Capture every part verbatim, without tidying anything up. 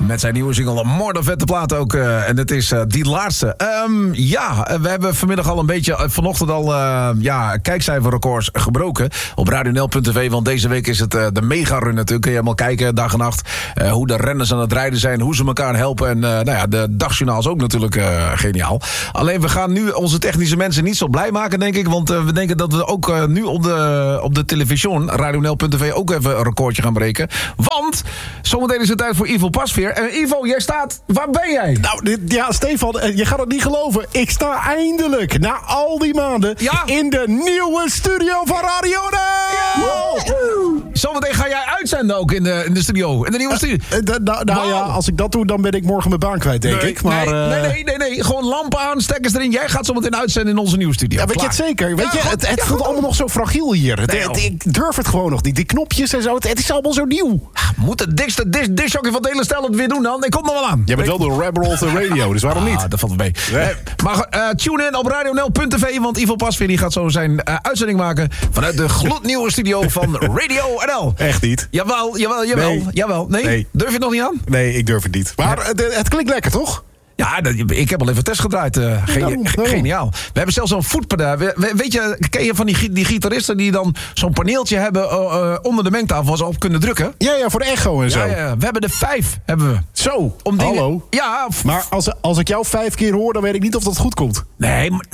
Met zijn nieuwe single More vette plaat ook. Uh, en het is uh, die laatste. Um, ja, we hebben vanmiddag al een beetje... Uh, vanochtend al uh, ja, kijkcijferrecords gebroken. Op radio n l punt t v. Want deze week is het uh, de mega-run natuurlijk. Kun je helemaal kijken, dag en nacht. Uh, hoe de renners aan het rijden zijn. Hoe ze elkaar helpen. En uh, nou ja, de dagjournaal is ook natuurlijk uh, geniaal. Alleen we gaan nu onze technische mensen niet zo blij maken, denk ik. Want uh, we denken dat we ook uh, nu op de, op de televisie... radio n l punt t v ook even een recordje gaan breken. Want zometeen is het tijd voor Ivo Pasveer. En Ivo, jij staat... Waar ben jij? Nou, dit, ja, Stefan, je gaat het niet geloven. Ik sta eindelijk, na al die maanden... Ja? in de nieuwe studio van Radio N L! Ja. Zometeen ga jij uitzenden ook in de, in de studio. In de nieuwe studio. Uh, uh, nou nou wow. ja, als ik dat doe, dan ben ik morgen mijn baan kwijt, denk nee, ik. Maar, nee, uh... nee, nee, nee, nee. Gewoon lampen aan, stekkers erin. Jij gaat zometeen uitzenden in onze nieuwe studio. Ja, weet je het zeker? Weet ja, je, het het ja, voelt allemaal nog zo fragiel hier. Het, nee, het, ik durf het gewoon nog niet. Die knopjes en zo, het, het is allemaal zo nieuw. Moet de dikste dis, disjockey van het hele stel het weer doen dan? Ik kom er wel aan. Jij bent wel de rebel of the radio, dus waarom niet? Ah, dat valt mee. Nee. Maar uh, tune in op radio n l punt t v, want Ivo Pasveer die gaat zo zijn uh, uitzending maken vanuit de gloednieuwe studio van Radio N L. Echt niet? Jawel, jawel, jawel. Nee. jawel. Nee? nee? Durf je het nog niet aan? Nee, ik durf het niet. Maar ja. het, het klinkt lekker, toch? Ja, ik heb al even test gedraaid. Uh, Geni- daarom, daarom. Geniaal. We hebben zelfs zo'n voetpedaal. We, weet je, ken je van die, die gitaristen die dan zo'n paneeltje hebben uh, uh, onder de mengtafel waar ze op kunnen drukken? Ja, ja, voor de echo en zo. Ja, ja, we hebben er vijf, hebben we. Zo, Om dingen, hallo. Ja. F- maar als, als ik jou vijf keer hoor, dan weet ik niet of dat goed komt. Nee, maar...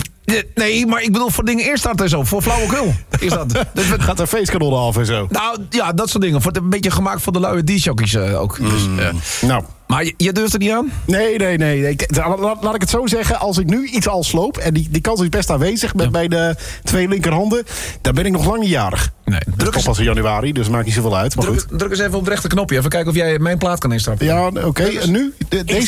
Nee, maar ik bedoel voor dingen eerst starten en zo. Voor flauwekul is dat. Dus gaat er feestkanonnen af en zo. Nou, ja, dat soort dingen. Voor een beetje gemaakt voor de luie D-jockeys uh, ook. Dus, mm. uh. Nou. Maar je, je durft er niet aan? Nee, nee, nee. nee. Laat, laat ik het zo zeggen. Als ik nu iets al sloop, en die, die kans is best aanwezig met ja. bij de twee linkerhanden, dan ben ik nog lang niet jarig. Nee, druk eens pas in januari, dus maakt niet zoveel uit. Maar druk, goed. druk eens even op het rechte knopje. Even kijken of jij mijn plaat kan instarten. Ja, oké. Okay. En nu? De, deze